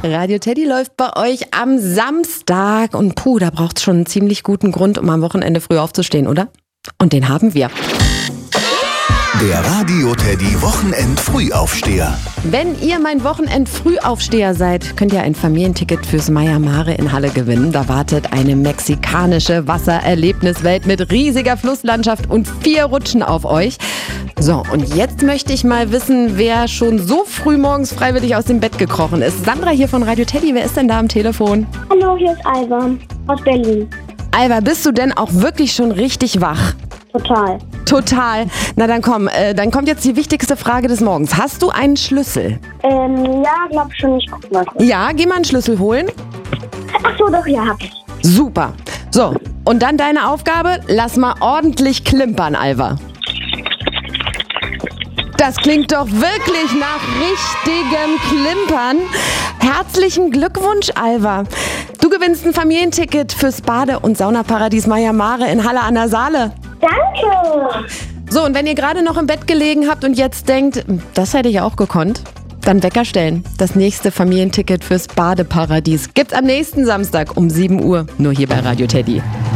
Radio Teddy läuft bei euch am Samstag und da braucht es schon einen ziemlich guten Grund, um am Wochenende früh aufzustehen, oder? Und den haben wir. Der Radio Teddy Wochenend-Frühaufsteher. Wenn ihr mein Wochenend-Frühaufsteher seid, könnt ihr ein Familienticket fürs Maya Mare in Halle gewinnen. Da wartet eine mexikanische Wassererlebniswelt mit riesiger Flusslandschaft und 4 Rutschen auf euch. So, und jetzt möchte ich mal wissen, wer schon so früh morgens freiwillig aus dem Bett gekrochen ist. Sandra hier von Radio Teddy, wer ist denn da am Telefon? Hallo, hier ist Alva aus Berlin. Alva, bist du denn auch wirklich schon richtig wach? Total. Na dann komm, dann kommt jetzt die wichtigste Frage des Morgens. Hast du einen Schlüssel? Ja, glaub schon. Ich guck mal. Ja, geh mal einen Schlüssel holen. Ach so, doch, ja, hab ich. Super. So, und dann deine Aufgabe, lass mal ordentlich klimpern, Alva. Das klingt doch wirklich nach richtigem Klimpern. Herzlichen Glückwunsch, Alva. Du gewinnst ein Familienticket fürs Bade- und Saunaparadies Maya Mare in Halle an der Saale. Danke. So, und wenn ihr gerade noch im Bett gelegen habt und jetzt denkt, das hätte ich auch gekonnt, dann Wecker stellen. Das nächste Familienticket fürs Badeparadies gibt's am nächsten Samstag um 7 Uhr, nur hier bei Radio Teddy.